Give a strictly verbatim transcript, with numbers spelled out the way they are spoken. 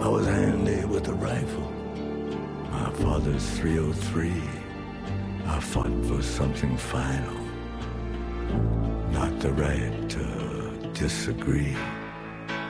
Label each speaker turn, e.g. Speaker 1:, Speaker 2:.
Speaker 1: I was handy with a rifle. My father's three oh three. I fought for something final, not the right to disagree.